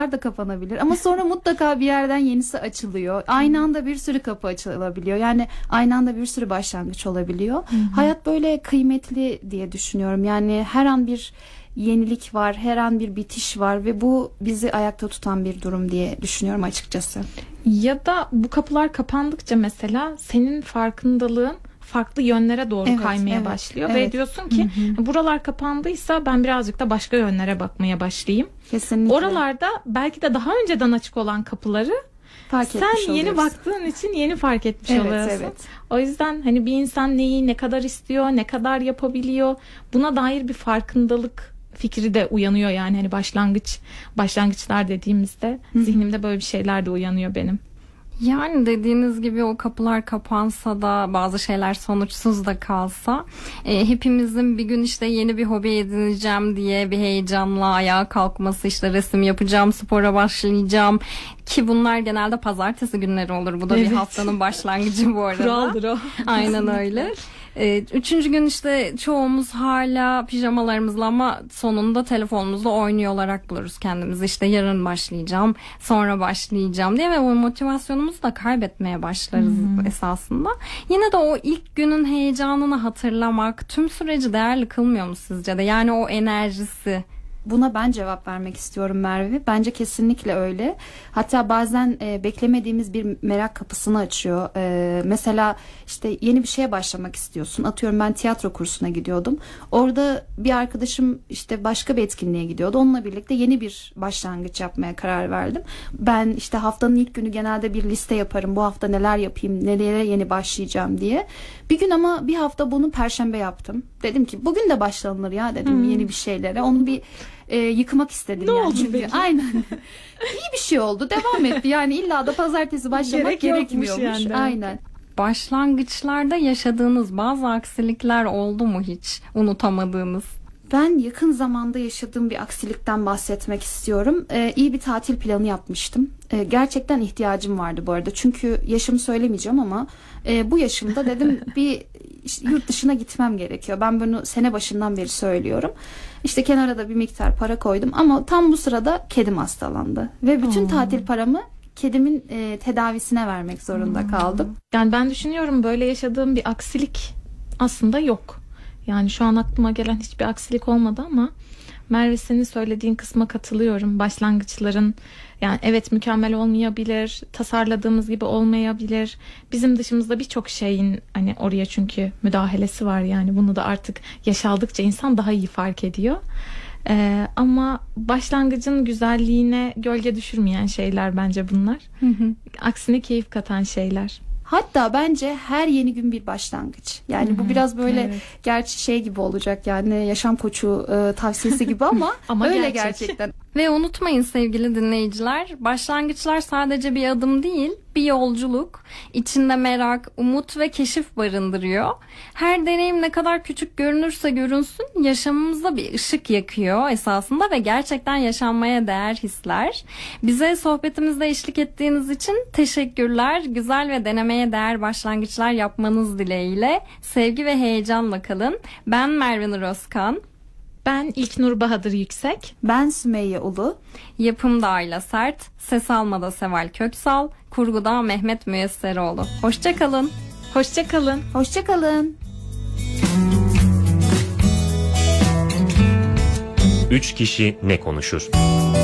da kapanabilir ama sonra mutlaka bir yerden yenisi açılıyor. Aynı anda bir sürü kapı açılabiliyor. Yani aynı anda bir sürü başlangıç olabiliyor. Hayat böyle kıymetli diye düşünüyorum. Yani her an bir yenilik var, her an bir bitiş var ve bu bizi ayakta tutan bir durum diye düşünüyorum açıkçası. Ya da bu kapılar kapandıkça mesela senin farkındalığın farklı yönlere doğru kaymaya başlıyor ve diyorsun ki buralar kapandıysa ben birazcık da başka yönlere bakmaya başlayayım. Kesinlikle. Oralarda belki de daha önceden açık olan kapıları sen yeni baktığın için yeni fark etmiş oluyorsun. Evet. O yüzden hani bir insan neyi ne kadar istiyor, ne kadar yapabiliyor, buna dair bir farkındalık fikri de uyanıyor yani hani başlangıçlar dediğimizde zihnimde böyle bir şeyler de uyanıyor benim. Yani dediğiniz gibi o kapılar kapansa da bazı şeyler sonuçsuz da kalsa hepimizin bir gün işte yeni bir hobi edineceğim diye bir heyecanla ayağa kalkması, işte resim yapacağım, spora başlayacağım ki bunlar genelde pazartesi günleri olur. Bu da bir haftanın başlangıcı bu arada. Kuraldır o. Aynen öyle. Üçüncü gün işte çoğumuz hala pijamalarımızla ama sonunda telefonumuzla oynuyor olarak buluruz kendimizi. İşte yarın başlayacağım, sonra başlayacağım diye ve o motivasyonumuzu da kaybetmeye başlarız esasında. Yine de o ilk günün heyecanını hatırlamak tüm süreci değerli kılmıyor mu sizce de? Yani o enerjisi. Buna ben cevap vermek istiyorum Merve. Bence kesinlikle öyle. Hatta bazen beklemediğimiz bir merak kapısını açıyor. Mesela işte yeni bir şeye başlamak istiyorsun. Atıyorum ben tiyatro kursuna gidiyordum. Orada bir arkadaşım işte başka bir etkinliğe gidiyordu. Onunla birlikte yeni bir başlangıç yapmaya karar verdim. Ben işte haftanın ilk günü genelde bir liste yaparım. Bu hafta neler yapayım, nereye yeni başlayacağım diye. Bir gün ama bir hafta bunu Perşembe yaptım. Dedim ki bugün de başlanılır ya dedim yeni bir şeylere. Onu bir yıkmak istedim ne yani. oldu Çünkü peki? Aynen. İyi bir şey oldu. Devam etti. Yani illa da pazartesi başlamak gerekmiyormuş. Yani. Aynen. Başlangıçlarda yaşadığınız bazı aksilikler oldu mu hiç unutamadığınız? Ben yakın zamanda yaşadığım bir aksilikten bahsetmek istiyorum. İyi bir tatil planı yapmıştım. Gerçekten ihtiyacım vardı bu arada. Çünkü yaşımı söylemeyeceğim ama bu yaşımda dedim bir yurt dışına gitmem gerekiyor. Ben bunu sene başından beri söylüyorum. İşte kenara da bir miktar para koydum ama tam bu sırada kedim hastalandı. Ve bütün tatil paramı kedimin tedavisine vermek zorunda kaldım. Yani ben düşünüyorum böyle yaşadığım bir aksilik aslında yok. Yani şu an aklıma gelen hiçbir aksilik olmadı ama Merve senin söylediğin kısma katılıyorum. Başlangıçların yani evet mükemmel olmayabilir, tasarladığımız gibi olmayabilir. Bizim dışımızda birçok şeyin hani oraya çünkü müdahalesi var yani bunu da artık yaş aldıkça insan daha iyi fark ediyor. Ama başlangıcın güzelliğine gölge düşürmeyen şeyler bence bunlar. Aksine keyif katan şeyler. Hatta bence her yeni gün bir başlangıç. Yani bu biraz böyle gerçi şey gibi olacak yani yaşam koçu tavsiyesi gibi ama, ama öyle gerçekten. Ve unutmayın sevgili dinleyiciler, başlangıçlar sadece bir adım değil, bir yolculuk. İçinde merak, umut ve keşif barındırıyor. Her deneyim ne kadar küçük görünürse görünsün, yaşamımızda bir ışık yakıyor esasında ve gerçekten yaşanmaya değer hisler. Bize sohbetimizde eşlik ettiğiniz için teşekkürler. Güzel ve denemeye değer başlangıçlar yapmanız dileğiyle. Sevgi ve heyecanla kalın. Ben Merve Nur Özkan. Ben İlknur Bahadır Yüksek. Ben Sümeyye Ulu. Yapımda Ayla Sert, ses almada Seval Köksal, kurguda Mehmet Müyesseroğlu. Hoşça kalın. Hoşça kalın. Hoşça kalın. 3 kişi ne konuşur?